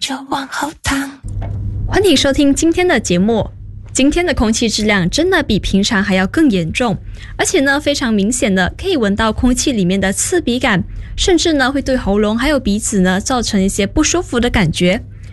就往后躺。 欢迎收听今天的节目。今天的空气质量真的比平常还要更严重，而且呢，非常明显的可以闻到空气里面的刺鼻感，甚至呢会对喉咙还有鼻子呢造成一些不舒服的感觉。